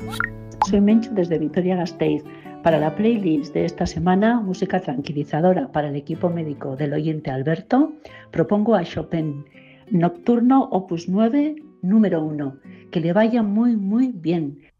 Soy Menchu desde Vitoria-Gasteiz. Para la playlist de esta semana, música tranquilizadora para el equipo médico del oyente Alberto, propongo a Chopin, Nocturno Opus 9, número 1. Que le vaya muy, muy bien.